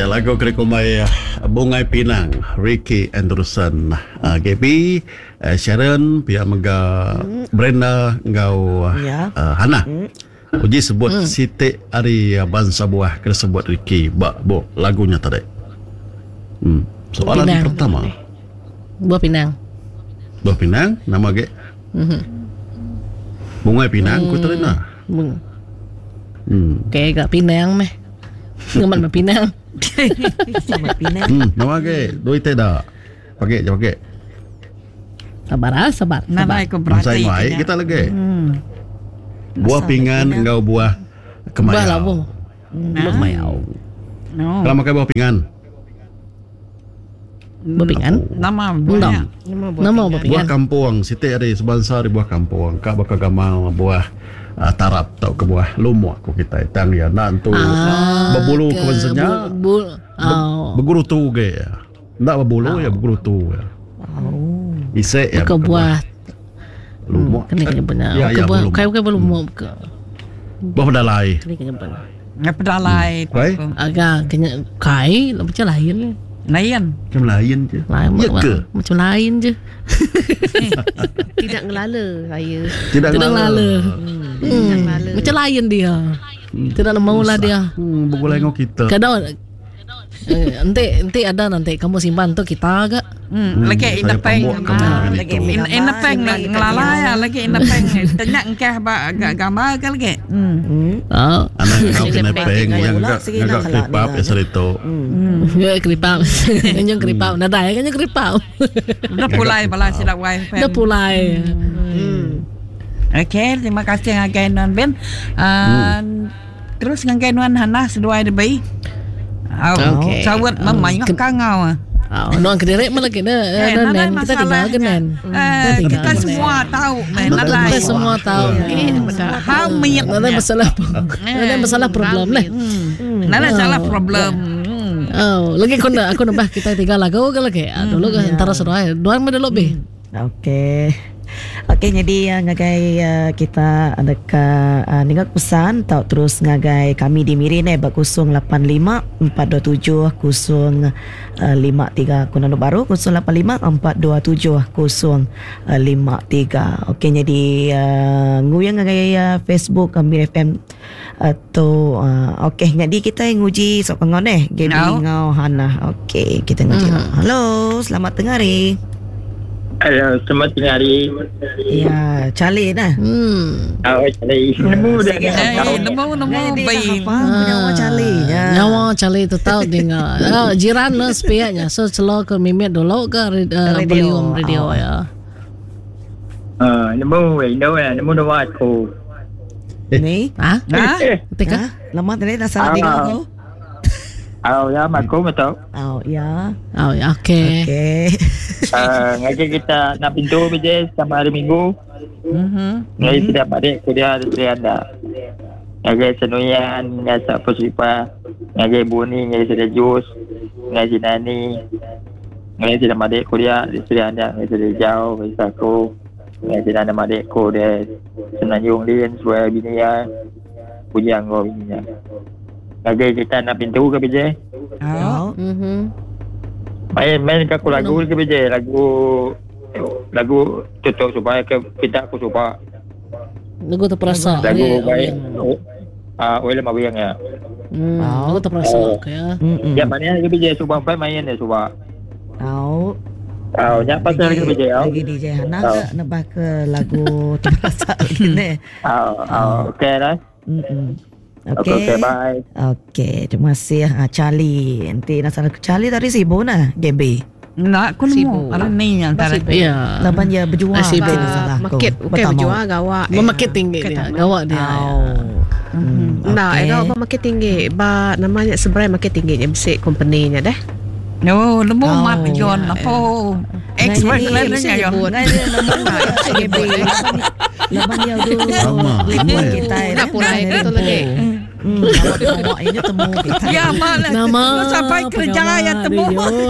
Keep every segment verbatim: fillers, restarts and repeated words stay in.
Ya, lagu Krikumai Bungai Pinang, Ricky Anderson, uh, Gaby, uh, Sharon, pihak Mega, mm. Brenda, engkau ya. uh, Hana. Mm. Uji sebut mm. Siti Ari Bangsa Buah, kena sebut Ricky. Bak, bo, lagunya tadi. Hmm. Soalan Pinang. Pertama. Buah Pinang. Buah Pinang, nama ke? Mm-hmm. Bungai Pinang, mm. ku tadi nah. Mm. Hmm. Kayak gak Pinang meh. Ngaman mah Pinang. Sama Pinang. Hmm, nama ke? Doi teh dah. Pakai, je pakai. Sabar ah, sabar. Nama aku berarti. Saya kita lagi. Hmm. Buah pingan, engkau buah kemayau. Buah labu. Buah kemayau. No. Kalau makan buah pingan. Buah pingan? Nama buahnya. Nama buah pingan. Buah kampung. Siti ada sebangsa di buah kampung. Kak bakal gamal buah uh, tarap tau ke buah lumuk ku kita tang ya nan tu ah, berbulu ke maksudnya bul, oh. berguru tu ke ya. Ndak berbulu oh. ya berguru tu ya. Oh. Isek ya. Ke buah lumuk. Kena kena benar. Ya, ya, buah kai kai lumuk ke. Buah pedalai. Kena kena benar. Ngap pedalai. Kai? Agak kena kai macam lain. Lain. Macam lain je. Lain ya ke? Macam lain je. Tidak ngelala saya. Tidak, Tidak ngelala. Hmm. Hmm. Hmm. Macam lain dia. Hmm. Tidak maulah dia. Hmm, bergulai dengan kita. Kadang eh, nanti nanti ada nanti kamu simpan tu kita agak. Hmm. Lagi inapeng. Lagi inapeng ngelala ya. Lagi inapeng. Tanya engkau agak gambar ke lagi. Hmm. Oh. Anak kau inapeng yang agak agak kripap ya serito. Ya kripap. Yang kripap. Nada ya kan yang kripap. Dah pulai bala silap wifi. Dah pulai. Okey, terima kasih ngagai non Ben. Terus ngagai non Hana seduai de bayi. Okey. Sawat mamai kangau. Oh, non kederet malah kita nen kita tinggal ke nen. Kita semua tahu men. Kita semua tahu. How minyak. Nada masalah. Nada masalah problem lah. Nada salah problem. Oh, lagi aku nak aku nambah kita tinggal lagu ke lagi. Dulu kan antara seduai. Dua mana lebih. Okey. Okey, jadi uh, ngagai uh, kita ada ke uh, ningak pesan tau terus ngagai kami di Mirin eh kosong lapan lima empat dua tujuh kosong lima tiga Kuala Baru kosong lapan lima empat dua tujuh kosong lima tiga. Okey, jadi uh, nguyang ngagai uh, Facebook kami F M atau uh, okey, jadi kita nguji sok pengon eh Gaby ngau Hana. Okey, kita nguji. Hmm. Halo, selamat tengah hari. Halo, selamat tengah hari. Ya, Charlie dah. Hmm. Oh, Charlie. Nemu dah. Eh, nemu nemu bayi. Apa nyawa Charlie? Nyawa Charlie tu tahu dengar. Oh, jiran lah sepiaknya. So selalu ke mimit dulu ke belium radio ya. Ah, nemu, nemu, nemu nemu aku. Ni? Ah? Ah? Ketika? Lama tadi dah salah dengar tu. Oh, ya, aku betul. Oh, ya. Oh, ya, okey. Okey. Ah, ngaji kita nak pintu je sama hari Minggu. Mhm. Ngaji tidak pada kuliah dari anda. Ngaji senuyan, ngaji apa siapa, ngaji buni, ngaji sedia jus, ngaji nani. Ngaji tidak pada kuliah dari anda, ngaji sedia jauh, ngaji aku. Ngaji nana pada ko dia senayung dia suai bini ya. Pujian go bini ya. Ngaji kita nak pintu ke bije? Oh. Mhm. Main main ke aku lagu ke bije? Lagu lagu tutup supaya ke kita aku suka. Lagu terperasa. Lagu baik. Ah, oleh mabiyang ya. Hmm, lagu terperasa kaya. Ya mana ke bije suka apa main ya suka. Tahu. Tahu nya pasal ke bije ya. Lagi D J Hana ke nebak ke lagu terperasa gini. Oh, oh, okey dah. Hmm. Okey, okay, bye. Okey, terima kasih uh, Charlie. Nanti nak salah Charlie tadi sibuk nah, Gaby. Nak aku nemu. Ala ni yang antara. Ya. Laban dia berjuang. Sibuk market, bukan berjuang gawak. Memarket tinggi dia, gawak dia. Nah, ega apa market tinggi. Ba namanya sebenarnya market tinggi nya besar company-nya dah. No, nemu mat John apa? Expert lah ni ya. Nah, dia nemu Gaby. Laban dia dulu. Sama. Kita nak pulai itu lagi. Hmm, awak ini temu kita. Ya, malah. Nama sampai kerja ya temu.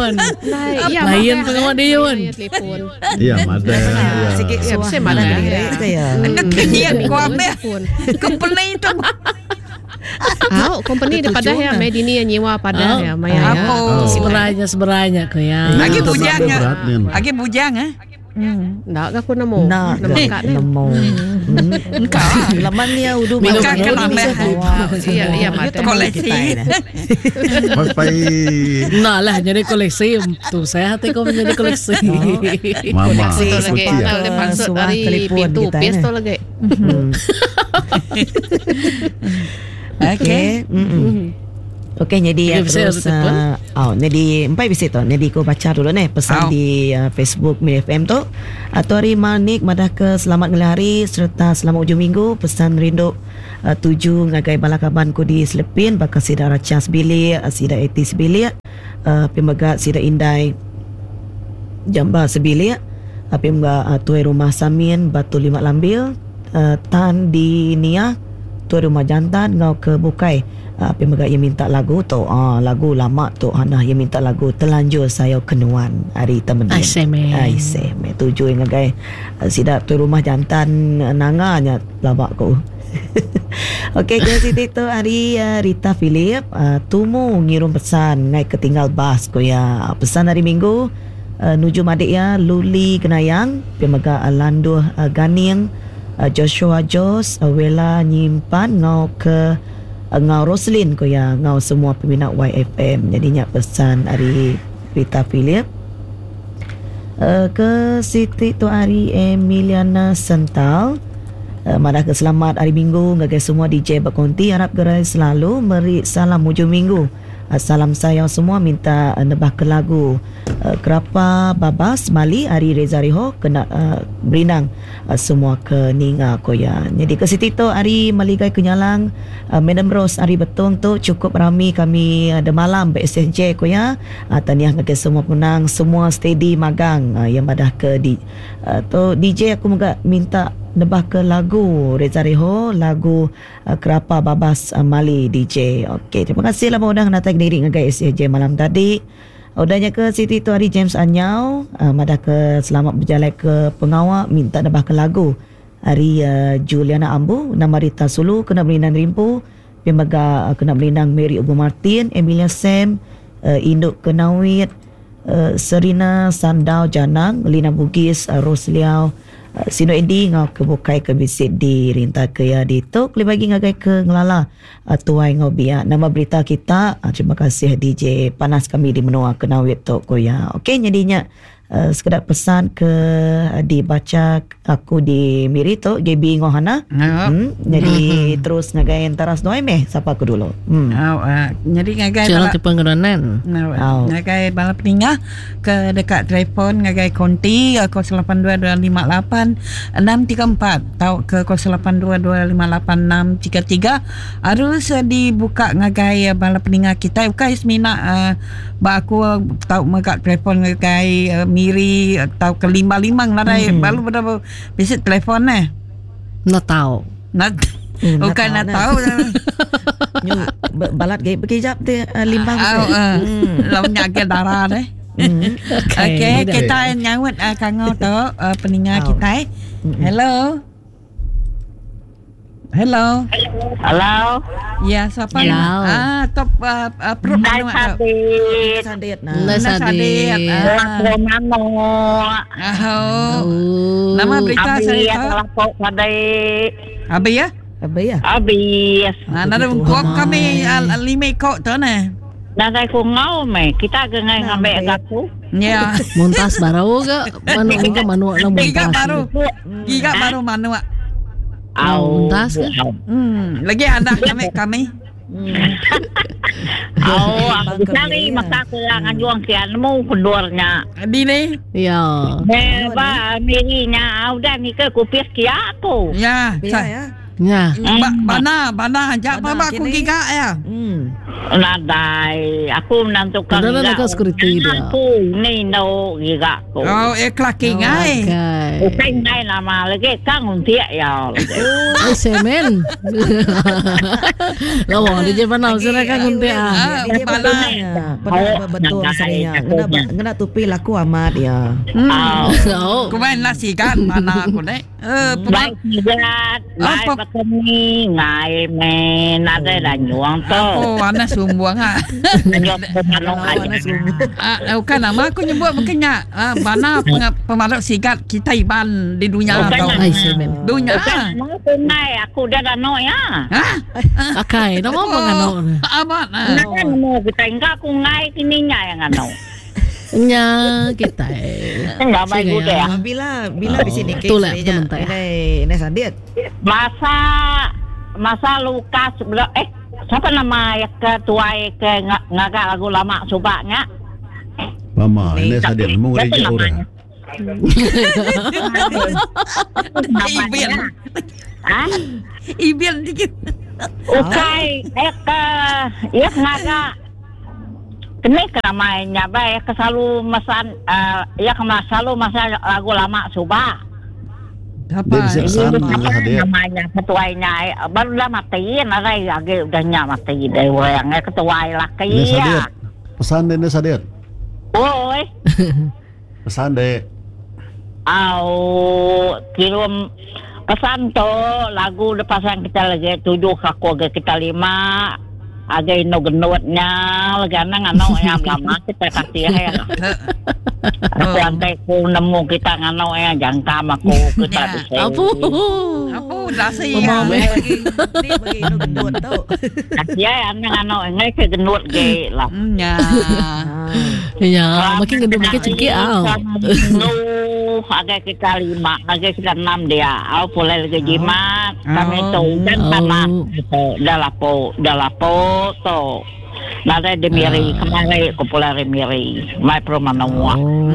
Lain pengawal dia Yun. Telefon. Iya, ada. Sikit Ya, suah. saya mana dia. Ya. Nak kerja ku ambil. Company itu. Ah, company dia padah ya, Medini yang nyewa padah ya, maya. Apa? Seberanya seberanya ko ya. Lagi bujang Berat, ah. Nin. Lagi bujang ah. Hmm. Nak aku nemu. Nak Nama kak ni. nemu. Engkau. Laman dia udah Minum Makan minum kenapa? Iya, iya, Mat. Koleksi. Sampai Nah lah jadi koleksi tu saya hati kau menjadi koleksi. Mama Betul lagi. putih ya. Kenal dia pansut Suah dari telefon pintu kita, pes eh. tu lagi. Okey. Mm-mm. Okey, jadi ya, Okey, bisa terus ada telefon? uh, oh, jadi empat bisa tu. Jadi aku baca dulu nih pesan Au. di uh, Facebook Miri F M tu. Atau hari manik madah ke selamat ngelah hari serta selamat ujung minggu. Pesan rindu uh, tuju ngagai balakaban ku di Selepin bakal sida racas bilik, uh, sida etis bilik, uh, pimagat sida indai jamba sebilik, uh, pimagat uh, tuai rumah Samin Batu Lima Lambil, uh, Tan di Nia, tuai rumah jantan ngau ke Bukai. Apa uh, yang minta lagu tu ah, lagu lama tu Hana yang minta lagu Terlanjur Saya Kenuan hari temen Ai seme. ai seme tuju yang gai uh, sidap tu rumah jantan uh, nanganya lawak ko. Okey, ke situ tu hari uh, Rita Philip uh, tumu ngirim pesan ngai ketinggal bas ko ya. Pesan hari Minggu uh, nuju madik ya Luli Kenayang pemaga Landuh uh, Ganing uh, Joshua Jos uh, Wela nyimpan ngau ke ngau Roslyn ko ya, ngau semua peminat Y F M. Jadinya pesan hari Rita Philip. Uh, ke Siti tu hari Emiliana Sental. Uh, madah ke selamat hari Minggu ngagai semua D J berkonti, harap gerai selalu meri salam hujung minggu. Uh, salam sayang semua minta uh, nebah ke lagu uh, Kerapa Babas Mali hari Reza Riho kena uh, berinang uh, semua ke Ninga Koya. Jadi ke Siti tu hari Maligai Kenyalang uh, Madam Rose hari Betong tu cukup ramai kami ada uh, malam B S S J Koya. Uh, tahniah ngagai semua penang semua steady magang uh, yang madah ke di uh, tu D J aku juga minta nebah ke lagu Reza Riho, lagu uh, Kerapa Babas uh, Mali D J. Okey, terima kasih lah mudah nak diri ngagai S S J malam tadi. Udahnya ke Siti tu hari James Anyau, uh, madah ke selamat berjalan ke pengawal minta nebah ke lagu. Hari uh, Juliana Ambu, nama Rita Sulu kena berlinang rimpu, pemaga uh, kena berlinang Mary Ubu Martin, Emilia Sam, uh, Induk Kenawit, uh, Serina Sandau Janang, Lina Bugis, uh, Rosliau, Uh, Sino Endi ngau ke Bukai ke visit di Rinta ke ya di Tok le bagi ngagai ke Ngelala uh, tuai ngau biak nama berita kita. Uh, terima kasih D J panas kami di menua Kenawit Tok ko ya. Okey, jadinya uh, sekedar pesan ke uh, dibaca aku di Miri Tok G B Ngohana. Hmm, jadi mm-hmm. terus ngagai teras doai meh siapa aku dulu. Hmm. Oh, uh, jadi ngagai Cara bala- tu penggeronan. Nah, Oh. ngagai bala peningah ke dekat telefon ngagai konti uh, kos lapan dua dua lima lapan enam tiga empat atau ke kos lapan dua dua lima lapan enam tiga tiga harus uh, dibuka ngagai uh, bala peningah kita ukai semina uh, ba aku uh, tahu megak telefon ngagai uh, Miri atau ke lima limang lah mm-hmm. baru berapa visit telefon eh Nak tahu. nak Hmm, nak bukan tahu, nak nak. tahu Nyu ba- balat gay berkejap tu uh, limbang. oh, uh, lawannya agak darah deh. Hmm. Okey, okay, mudah. kita nyawut uh, kangau tu uh, peninggal Oh. kita. Eh. Hello. Hello. Halo. Ya, siapa? Hello. Ah, top uh, uh, perut Nai mana? Sadit. Sandet nah. Nai Nai Sadit. Orang Ah. Mano. Oh. Oh. Nama berita Abi saya yang tahu. lapok Sadit. Abi ya? Apa ya? Habis. Ah, nada kok kami uh, lima kok tu ne. Nanti aku ngau me. Kita gengai Nah, ngambil baik. aku. Ya. Muntas baru ke? Manu ke manu lah muntas. Giga baru. Giga baru mana? Au. Muntas ke? Hmm, lagi ada kami kami. Au, aku Bangka cari dia. maka aku yang anjuang kianmu kedornya. Di ni. Ya. Beba mirinya udah ni ke kupis kia aku. Ya. Biar ya. Ya. Ba- bana, bana, jak Bana, baba aku kini. giga ya. Hmm. Nadai, aku menentukan Padahal nak security dia. Aku ni no giga aku. Oh, eh kelaki ngai. Okay. Bukan ngai nama lagi kang untiak ya. Ay, semen. Lawang di Jepang nak sila kan kunti ah. Ah, Dia bala. betul betul saya. Ngena ngena tupi laku amat ya. Hmm. Oh. Kau main nasi kan mana aku dek. Eh, Baik pernah. tidak, baik Apa? kami ngai men ada dah nyuang tu. Oh, anak sumbuang ah. Nyuang pemanong aja. Ah, bukan nama aku nyebut makanya ah, mana pemalak sigat kita iban di dunia Bukan atau nama. Ai semen. dunia. Bukan mau tunai aku dah dah no ya. Hah? Akai, nama apa ngano? Abang. Nah kan mau kita enggak aku ngai kininya yang ano. Nya kita. Enggak baik Sige, udah ya. Ah, bila bila Oh, di sini betul lah, betul mentah. Ini ini Sadit. Masa masa Lukas bela- eh siapa nama yang ketua ke ng- ngagak lagu lama subaknya? Mama, ini sadia mau Siapa rejek orang. namanya? Ibian. Ah? Ibian dikit. Ukai eh ke ya ngagak ini keramainya baik ke selalu masan uh, ya ke selalu masa lagu lama subak. Dia Apa? bisa kesan Apa dengan sadia. namanya ketuanya eh, baru dah matiin ada lagi udah nya mati deh yang ketua laki Ini sadia. ya. Pesan deh ini sadia. Oi, Pesan deh. au kirim pesan tu lagu lepas yang kita lagi tujuh aku agak kita lima agak ino genutnya legana ngano yang lama kita kasih ya. Aku sampai ku nemu kita ngano ya jangka aku kita Ya. bisa. Apa? Apa dah saya? Mama, Bagi ni bagi ini gendut tau. Kasih ya ngano ngai ke genut ge lah. Hmm, ya. Ya, makin gede makin cengki au. Nu agak kita lima, agak kita enam dia. Au boleh lagi jimat. Kami tu kan Oh. tanah itu dah lapo, dah lapo tu. Nada demiri kemarin populer demiri. Mai promanua.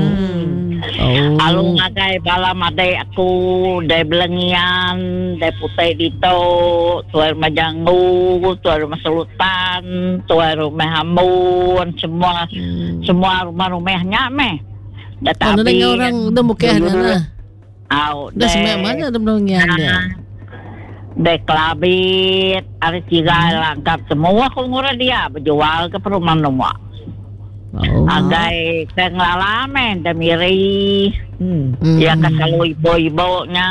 Oh. Alung agai bala madai aku dai belengian, dai putih dito, tuai majangu, tuai rumah selutan, tuai rumah hamun, semua semua rumah-rumahnya meh. Dah Oh, tapi nada orang udah mukeh dah. au Dah semak mana ada belongian dia. Dai kelabit, ada tiga lengkap semua aku ngurus dia berjual ke perumahan rumah. Oh. Agai kenglalamen demiri. Hmm. Ya kan selalu ibu-ibunya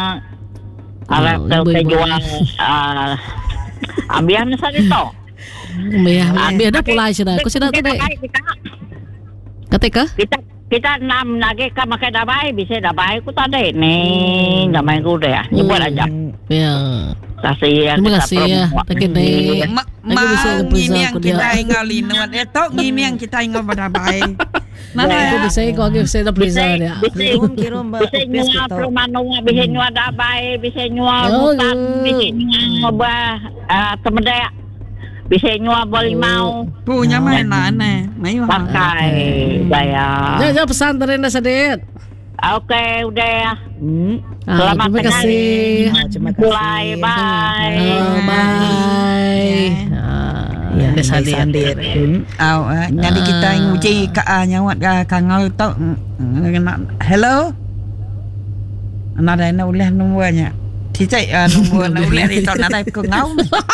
Arab Oh, tu ibu-ibu. kejual uh, ambilan saja tu. Biar biar dah pulai sudah. Aku sudah tadi. Kita Ketika kita kita enam lagi kan makai dabai bisa dabai ku tadi ni dabai ku deh ya. Nyebut aja. ya. Kasih ya. Terima kita kasih ya. promo. Tak kena. Ma- Aku bisa Mau represent ini yang aku dia. kita ingat linuan. Eh, tok ini yang kita ingat berdamai. Mana Aku ya? bisa kau aku bisa dah Bisa present dia. bisa Kirim kirim ba. bisa nyuap perumahan rumah, bisa nyuap dabai, bisa nyuap Oh, hutan, ya. bisa nyuap bah temedek, bisa nyuap bolimau. Punya main mana? Main mana? Pakai saya. Ya, ya pesan dari Nda Sadit. Oke, udah. Hmm. Ah, Selamat terima kasih. Ah, terima kasih. Mulai, bye. Oh, bye. Ah, Ya, Nda Nda Sadit. Sadit. Hmm. Aw, uh, ngadi kita nguji ka uh, nyawat ka kangau tok. Hello. Nada na ulah nombornya. Tidak uh, nombor na ulah itu nada ko ngau.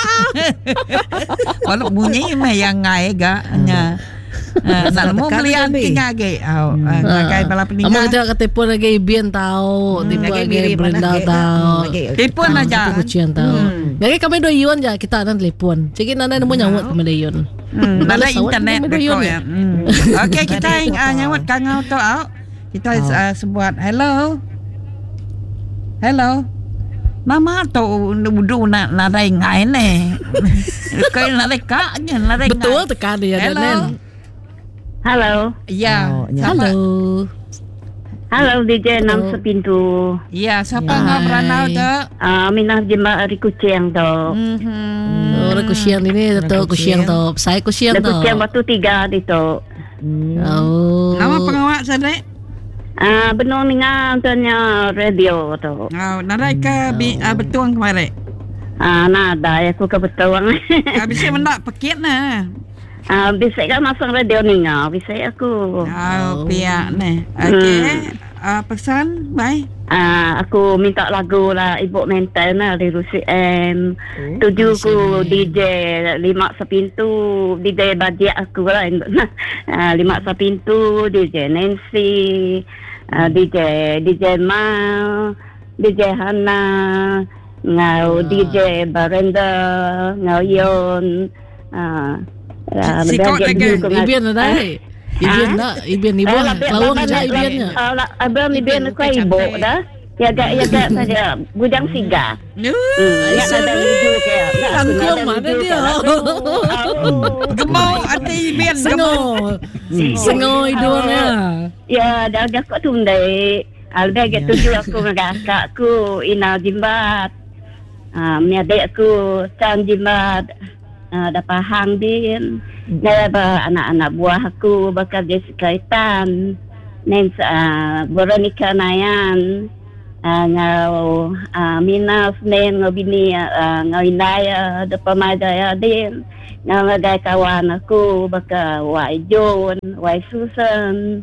Walau bunyi mah yang ngai ga nya. Nak mau belian kinya ge. Aw, ngagai bala Amo peninggal. kita katipon lagi Bian tahu, tipu Lagi lagi mirip Brenda mana, tahu. lagi. Telepon aja. Itu kucian tahu. Lagi kami dua ion aja kita ada telepon. Jadi nanda nemu nyawat kami dua ion. Hmm, ada Balas awak internet kami deko doyun ya. Hmm. Okey kita ing uh, nyawat kangau to au. Kita uh, sebuat hello. Hello. Mama tu udu na na dai ngai ne. Kai na dai ka nya na dai. Betul tekan dia dan Hello. Nen. Halo. Ya. Oh, ya. Siapa? Halo. Halo D J enam sepintu. Ya, siapa Hai. ngau beranau tu? Ah, minah jembat dari kucing tu. Mhm. Orang kusian ini tu kusian tu. Saya kusian Dari tu. kucing batu tiga di tu. Oh. Nama pengawak sadek? Ah, benar dengan tanya radio tu. Oh, na dai ka bi uh, betuang kemarin. Ah, nada aku kebetulan. Habis mendak pakit na. Ah, bisa kan masuk radio ni ngah, bisa aku. Oh, pihak ni. Okey. Uh, pesan, bye. Ah, aku minta lagu lah Ibu Mental lah dari Rusi M. Tuju ku D J lima sepintu, D J bajiak aku lah. Ah, lima sepintu, D J Nancy, ah, D J D J Mal, D J Hana, ngau D J Barenda ngau Yon ah Sikot lagi. Ibian ada. Ibian nak, Ibian ibu. Lawang je Ibiannya. Abang Ibian aku ibu dah. Ya gak ya gak saja bujang siga. Hmm, ya ada video ke. Angkong mana dia? Gemau ada Ibian Sengo. Sengo hidungnya. Ya dah dah kok tundai. Alda ke tuju aku ngakak aku ina jimbat. Ah, mi adik aku sang jimbat. Uh, dapat hang din naba anak-anak buah aku bakal Jessica Itan nen uh, Veronica Nayan uh, ngau uh, Mina nen ngau bini uh, ngau Inaya depan Madaya din ngau ngagai kawan aku bakal Wai John Wai Susan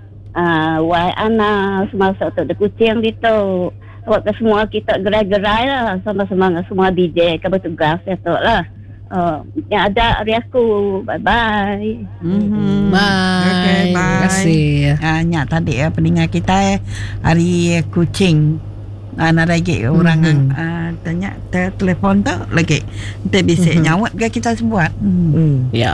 uh, Wai Ana semasa tu de kucing gitu waktu semua kita gerai-gerai lah sama-sama semua D J ke bertugas itu lah. Oh, yang ada hari aku. Bye-bye. Mm-hmm. Bye. Okay, bye. Terima kasih. Ah, nyak tadi ya pendengar kita hari kucing. Ah, nak lagi orang Mm-hmm. ah, tanya te- telefon tu lagi. Kita bisa Mm-hmm. nyawat ke kita sebuat. Hmm. Ya.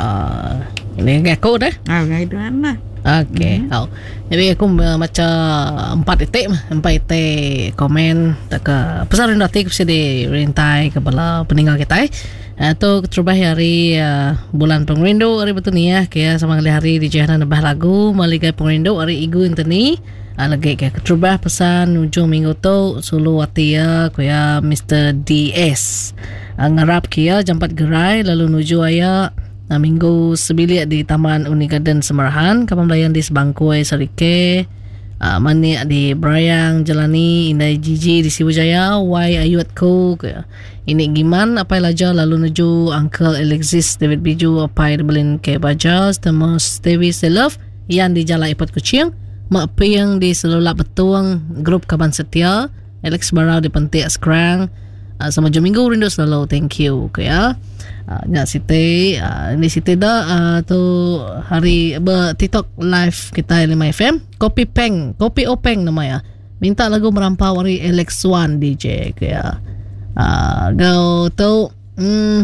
Ini aku dah. Ah, ngai tu lah. Okey. Mm-hmm. Oh. Jadi aku uh, macam empat detik mah, empat detik komen tak ke pesan rendah tik bisa dirintai kepada peninggal kita eh. Atau terubah hari uh, bulan pengrindu hari betul ni ya kaya sama kali hari di Jehana nabah lagu maligai pengrindu hari igu inteni uh, lagi kaya terubah pesan ujung minggu tu sulu watia kaya Mister D S uh, ngarap kaya jampat gerai lalu nuju aya uh, minggu sebilik di Taman Uni Garden Semarahan kapan melayan di Sebangkoi Sarike uh, mani di Brayang Jalani Indai Jiji di Siwajaya Wai Ayuatku kaya ini giman apa laja lalu nuju Uncle Alexis David Biju apa belin ke Bajas Temos Dewi Selov yang di Jalan Ipat Kucing mak yang di Selulap Betuang grup Kaban Setia Alex Barau di Pentik Sekarang uh, sama jam minggu rindu selalu thank you kaya uh, nya site uh, ini site dah uh, tu hari ber TikTok live kita lima F M Kopi Peng Kopi Openg namanya minta lagu merampau hari Alex One D J kaya Uh, gau tu hmm,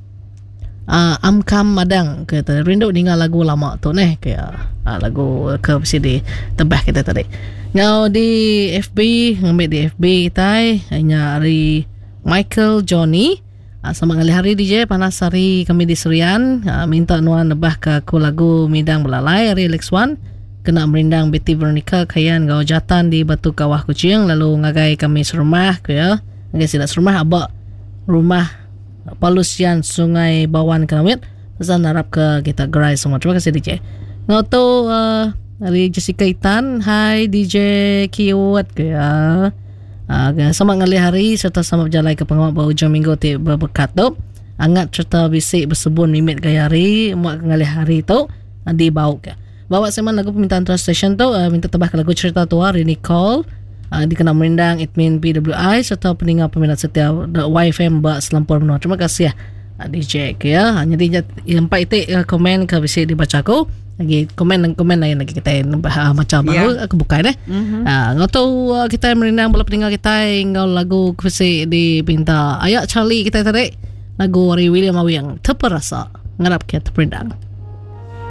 uh, Amkam Madang kita rindu dengar lagu lama tu neh kayak uh, lagu ke C D tebah kita tadi ngau di F B ngambil di F B kita hanya hari Michael Johnny uh, sama kali hari D J panas hari kami di Serian uh, minta nuan nebah ke ku lagu Midang Belalai hari Alex One kena merindang Betty Veronica kayan gau jatan di Batu Kawah Kucing lalu ngagai kami serumah kaya ngagai silat serumah abak rumah Palusian Sungai Bawan Kenawit pesan harap ke kita gerai semua terima kasih D J ngau tu uh, dari Jessica Itan hai D J Kiwat kaya uh, sama ngali hari serta sama berjalan ke pengawal bau jam minggu ti berbekat tu angat serta bisik bersebun mimit gaya hari muak ngali hari tu uh, di bau ke bawa seman lagu permintaan translation tu uh, minta tebah ke lagu cerita tua hari Nicole Uh, dikenal merindang admin P W I serta peninggal peminat setia Y F M Mbak Selampur Menua. Terima kasih ya uh, D J ya. Hanya di empat itik uh, komen ke bisa dibaca aku. Lagi komen dan komen lain lagi kita uh, macam baru yeah. Aku buka deh. Mm-hmm. Uh, ngau tahu uh, kita merindang bola peninggal kita ngau lagu bisa dipinta ayak Charlie kita tadi lagu dari William Awi yang terperasa ngarap kita terperindang.